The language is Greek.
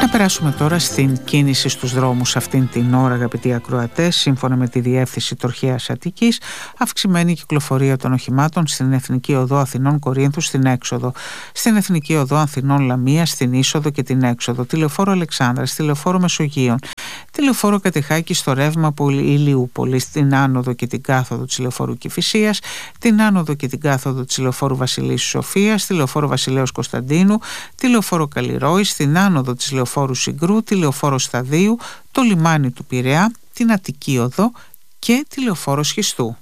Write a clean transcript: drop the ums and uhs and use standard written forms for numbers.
περάσουμε τώρα στην κίνηση στους δρόμους αυτήν την ώρα, αγαπητοί ακροατές. Σύμφωνα με τη Διεύθυνση Τροχέας Αττικής, αυξημένη κυκλοφορία των οχημάτων στην Εθνική Οδό Αθηνών Κορίνθου στην έξοδο, στην Εθνική Οδό Αθηνών Λαμία στην είσοδο και την έξοδο, τη Λεωφόρο Αλεξάνδρας, τη Λεωφόρο Μεσογείων, τη Λεωφόρο Κατεχάκη στο ρεύμα από Ηλιούπολη, στην άνοδο και την κάθοδο της Λεωφόρου Κηφισίας, την άνοδο και την κάθοδο της Λεωφόρου Βασιλίσσης Σοφίας, τη Λεωφόρο Βασιλέως Κωνσταντίνου, τη Λεωφόρο Καλλιρόη, στην άνοδο της Λεωφόρου Συγκρού, τη Λεωφόρο Σταδίου, το λιμάνι του Πειραιά, την Αττική Οδό και τη Λεωφόρο Σχιστού.